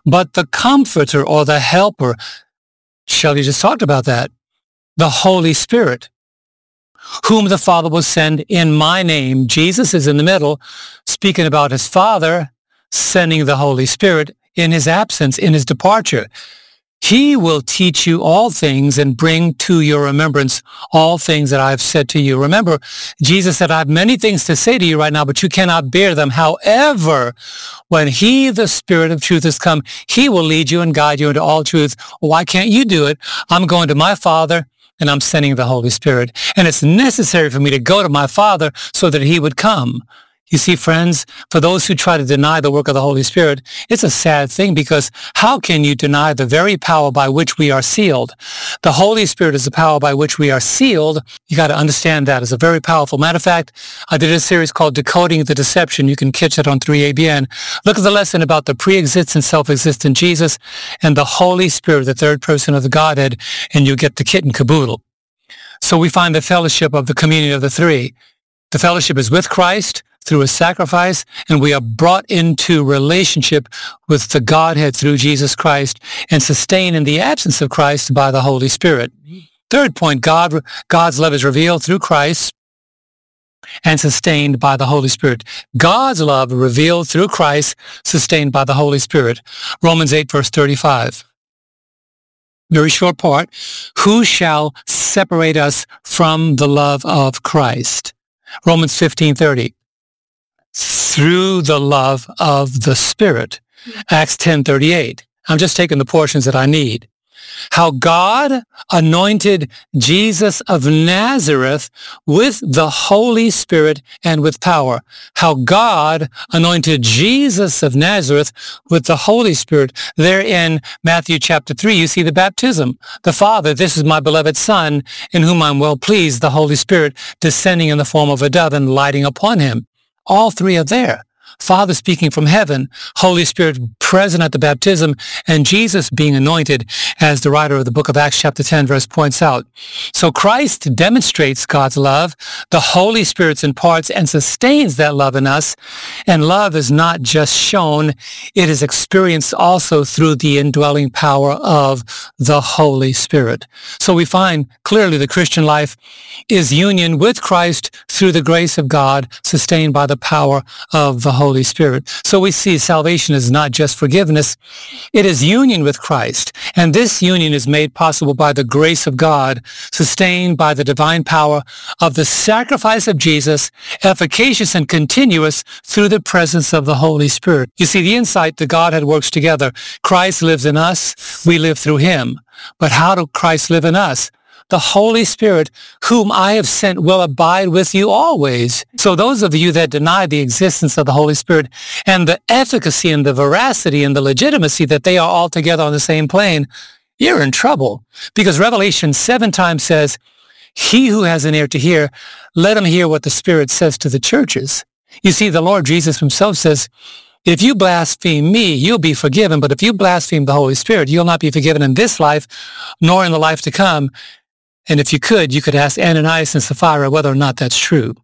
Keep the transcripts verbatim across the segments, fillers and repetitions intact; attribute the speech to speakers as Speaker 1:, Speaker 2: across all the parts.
Speaker 1: But the Comforter or the Helper, Shelley just talked about that, the Holy Spirit, whom the Father will send in my name. Jesus is in the middle, speaking about his Father sending the Holy Spirit in his absence, in his departure. He will teach you all things and bring to your remembrance all things that I have said to you. Remember, Jesus said, I have many things to say to you right now, but you cannot bear them. However, when he, the Spirit of truth, has come, he will lead you and guide you into all truth. Why can't you do it? I'm going to my Father, and I'm sending the Holy Spirit. And it's necessary for me to go to my Father so that he would come. You see, friends, for those who try to deny the work of the Holy Spirit, it's a sad thing, because how can you deny the very power by which we are sealed? The Holy Spirit is the power by which we are sealed. You got to understand that. It's a very powerful. Matter of fact, I did a series called Decoding the Deception. You can catch it on three A B N. Look at the lesson about the pre-existent, self-existent Jesus and the Holy Spirit, the third person of the Godhead, and you get the kit and caboodle. So we find the fellowship of the communion of the three. The fellowship is with Christ through his sacrifice, and we are brought into relationship with the Godhead through Jesus Christ and sustained in the absence of Christ by the Holy Spirit. Third point, God, God's love is revealed through Christ and sustained by the Holy Spirit. God's love revealed through Christ, sustained by the Holy Spirit. Romans eight, verse thirty-five. Very short part. Who shall separate us from the love of Christ? Romans fifteen thirty. Through the love of the Spirit. Acts ten thirty-eight. I'm just taking the portions that I need. How God anointed Jesus of Nazareth with the Holy Spirit and with power. How God anointed Jesus of Nazareth with the Holy Spirit. There in Matthew chapter three, you see the baptism. The Father, this is my beloved Son, in whom I'm well pleased, the Holy Spirit descending in the form of a dove and lighting upon him. All three are there. Father speaking from heaven, Holy Spirit present at the baptism, and Jesus being anointed, as the writer of the book of Acts chapter ten verse points out. So Christ demonstrates God's love. The Holy Spirit imparts and sustains that love in us. And love is not just shown, it is experienced also through the indwelling power of the Holy Spirit. So we find clearly the Christian life is union with Christ through the grace of God, sustained by the power of the Holy Spirit. So we see salvation is not just forgiveness, it is union with Christ. And this union is made possible by the grace of God, sustained by the divine power of the sacrifice of Jesus, efficacious and continuous through the presence of the Holy Spirit. You see, the insight that Godhead works together. Christ lives in us, we live through him. But how does Christ live in us? The Holy Spirit, whom I have sent, will abide with you always. So those of you that deny the existence of the Holy Spirit and the efficacy and the veracity and the legitimacy that they are all together on the same plane, you're in trouble. Because Revelation seven times says, he who has an ear to hear, let him hear what the Spirit says to the churches. You see, the Lord Jesus himself says, if you blaspheme me, you'll be forgiven. But if you blaspheme the Holy Spirit, you'll not be forgiven in this life, nor in the life to come. And if you could, you could ask Ananias and Sapphira whether or not that's true.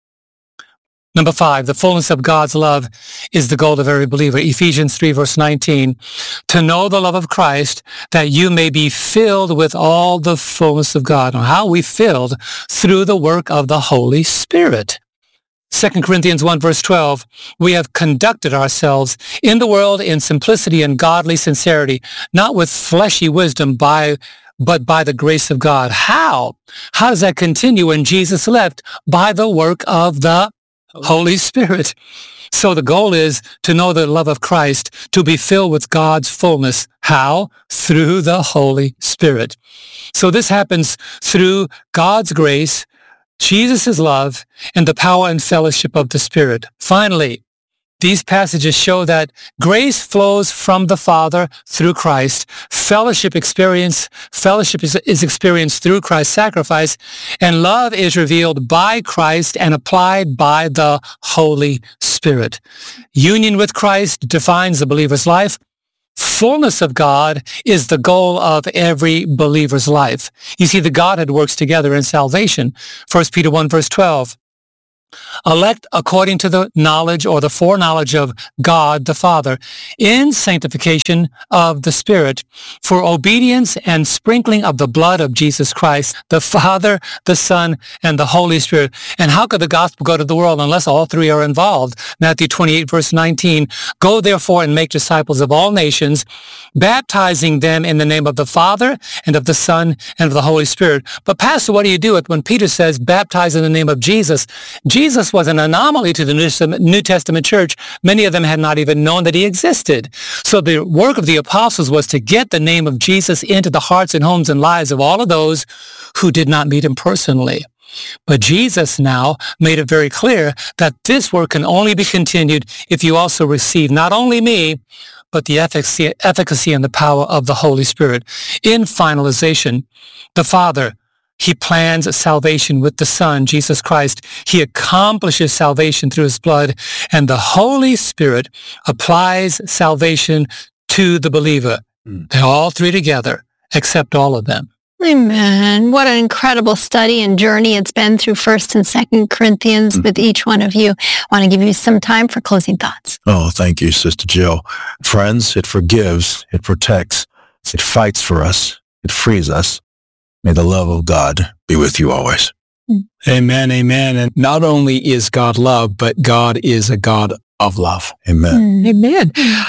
Speaker 1: Number five, the fullness of God's love is the goal of every believer. Ephesians three, verse nineteen, to know the love of Christ, that you may be filled with all the fullness of God. Now, how are we filled? Through the work of the Holy Spirit. Second Corinthians one, verse twelve, we have conducted ourselves in the world in simplicity and godly sincerity, not with fleshy wisdom, by but by the grace of God. How? How does that continue when Jesus left? By the work of the Holy Spirit. So the goal is to know the love of Christ, to be filled with God's fullness. How? Through the Holy Spirit. So this happens through God's grace, Jesus' love, and the power and fellowship of the Spirit. Finally, these passages show that grace flows from the Father through Christ. Fellowship experience, fellowship is, is experienced through Christ's sacrifice, and love is revealed by Christ and applied by the Holy Spirit. Union with Christ defines the believer's life. Fullness of God is the goal of every believer's life. You see, the Godhead works together in salvation. First Peter one, verse twelve. elect according to the knowledge or the foreknowledge of God the Father, in sanctification of the Spirit, for obedience and sprinkling of the blood of Jesus Christ, the Father, the Son, and the Holy Spirit. And how could the gospel go to the world unless all three are involved? Matthew twenty-eight, verse nineteen, go therefore and make disciples of all nations, baptizing them in the name of the Father and of the Son and of the Holy Spirit. But Pastor, what do you do it when Peter says baptize in the name of Jesus? Jesus was an anomaly to the New Testament church. Many of them had not even known that he existed. So the work of the apostles was to get the name of Jesus into the hearts and homes and lives of all of those who did not meet him personally. But Jesus now made it very clear that this work can only be continued if you also receive not only me, but the efficacy, efficacy and the power of the Holy Spirit. In finalization, the Father, he plans salvation with the Son, Jesus Christ. He accomplishes salvation through his blood, and the Holy Spirit applies salvation to the believer. Mm. They're all three together, except all of them.
Speaker 2: Amen. What an incredible study and journey it's been through First and Second Corinthians mm. with each one of you. I want to give you some time for closing thoughts.
Speaker 3: Oh, thank you, Sister Jill. Friends, it forgives, it protects, it fights for us, it frees us. May the love of God be with you always.
Speaker 4: Amen, amen. And not only is God love, but God is a God of love.
Speaker 3: Amen.
Speaker 5: Mm. Amen.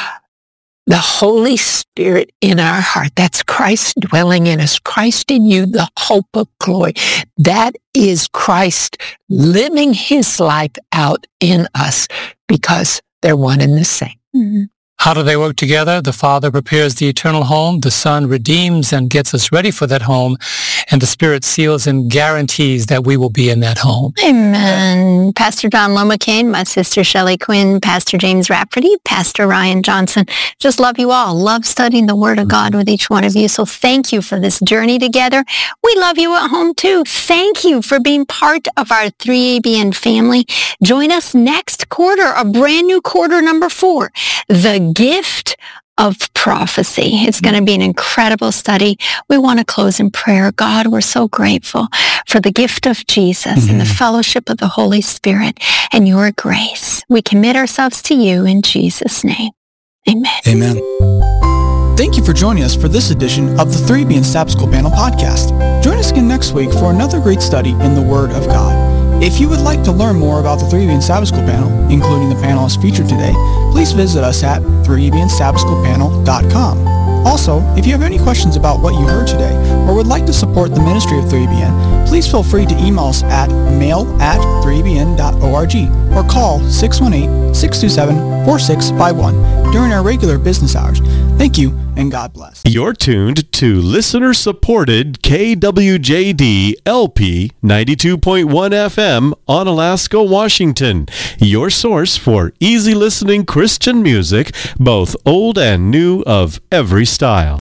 Speaker 5: The Holy Spirit in our heart, that's Christ dwelling in us. Christ in you, the hope of glory. That is Christ living his life out in us because they're one and the same.
Speaker 2: Mm-hmm.
Speaker 1: How do they work together? The Father prepares the eternal home. The Son redeems and gets us ready for that home. And the Spirit seals and guarantees that we will be in that home.
Speaker 2: Amen. Pastor John Lomacaine, my sister Shelley Quinn, Pastor James Rafferty, Pastor Ryan Johnson. Just love you all. Love studying the Word of God with each one of you. So thank you for this journey together. We love you at home too. Thank you for being part of our three A B N family. Join us next quarter, a brand new quarter number four. The gift of prophecy. It's going to be an incredible study. We want to close in prayer. God, we're so grateful for the gift of Jesus mm-hmm. and the fellowship of the Holy Spirit and your grace. We commit ourselves to you in Jesus' name. Amen.
Speaker 4: Amen. Thank you for joining us for this edition of the three A B N Sabbath School Panel podcast. Join us again next week for another great study in the Word of God. If you would like to learn more about the three A B N Sabbath School Panel, including the panelists featured today, please visit us at three A B N sabbath school panel dot com. Also, if you have any questions about what you heard today or would like to support the ministry of three A B N, please feel free to email us at mail at three a b n dot org or call six one eight, six two seven, four six five one during our regular business hours. Thank you, and God bless.
Speaker 6: You're tuned to listener-supported K W J D L P ninety-two point one F M on Alaska, Washington. Your source for easy listening Christian music, both old and new of every style.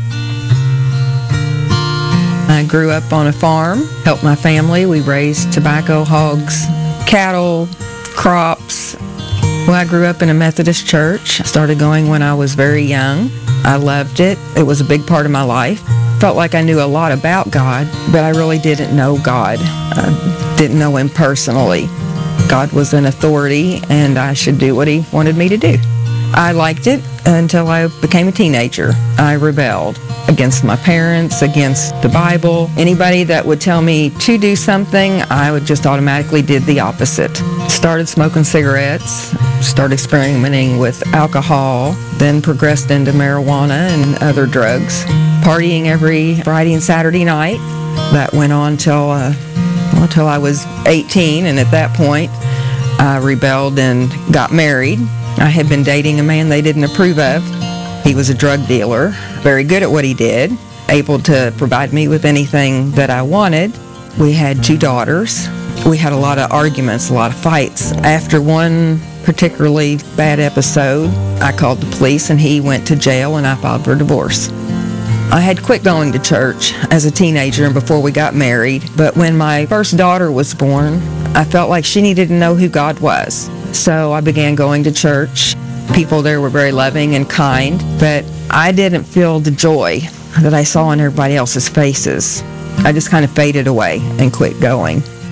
Speaker 7: I grew up on a farm, helped my family. We raised tobacco, hogs, cattle, crops. Well, I grew up in a Methodist church. I started going when I was very young. I loved it. It was a big part of my life. Felt like I knew a lot about God, but I really didn't know God. I didn't know him personally. God was an authority, and I should do what he wanted me to do. I liked it until I became a teenager. I rebelled against my parents, against the Bible. Anybody that would tell me to do something, I would just automatically did the opposite. Started smoking cigarettes, started experimenting with alcohol, then progressed into marijuana and other drugs. Partying every Friday and Saturday night. That went on till, uh, well, till I was eighteen, and at that point, I rebelled and got married. I had been dating a man they didn't approve of. He was a drug dealer, very good at what he did, able to provide me with anything that I wanted. We had two daughters. We had a lot of arguments, a lot of fights. After one particularly bad episode, I called the police and he went to jail and I filed for divorce. I had quit going to church as a teenager and before we got married, but when my first daughter was born, I felt like she needed to know who God was. So I began going to church. People there were very loving and kind, but I didn't feel the joy that I saw on everybody else's faces. I just kind of faded away and quit going.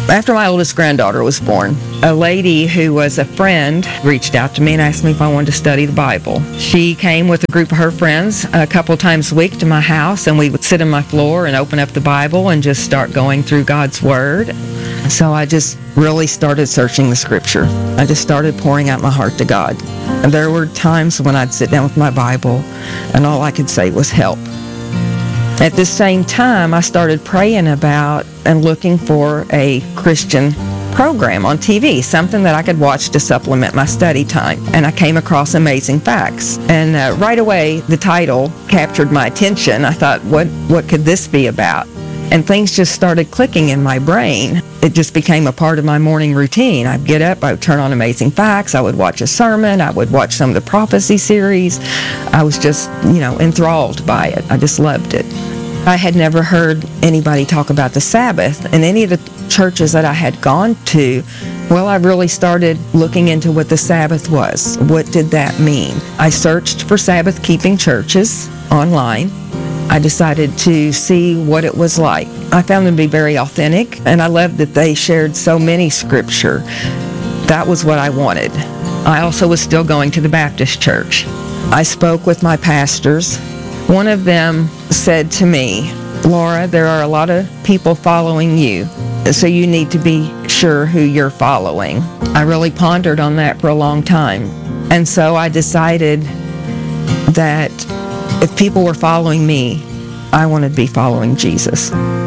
Speaker 7: After my oldest granddaughter was born, a lady who was a friend reached out to me and asked me if I wanted to study the Bible. She came with a group of her friends a couple times a week to my house, and we would sit on my floor and open up the Bible and just start going through God's Word. So I just really started searching the Scripture. I just started pouring out my heart to God. And there were times when I'd sit down with my Bible and all I could say was help. At the same time, I started praying about and looking for a Christian program on T V, something that I could watch to supplement my study time. And I came across Amazing Facts. And uh, right away, the title captured my attention. I thought, what, what could this be about? And things just started clicking in my brain. It just became a part of my morning routine. I'd get up, I would turn on Amazing Facts, I would watch a sermon, I would watch some of the prophecy series. I was just, you know, enthralled by it. I just loved it. I had never heard anybody talk about the Sabbath in any of the churches that I had gone to. Well, I really started looking into what the Sabbath was. What did that mean? I searched for Sabbath-keeping churches online. I decided to see what it was like. I found them to be very authentic, and I loved that they shared so many scripture. That was what I wanted. I also was still going to the Baptist church. I spoke with my pastors. One of them said to me, Laura, there are a lot of people following you, so you need to be sure who you're following. I really pondered on that for a long time. And so I decided that if people were following me, I wanted to be following Jesus.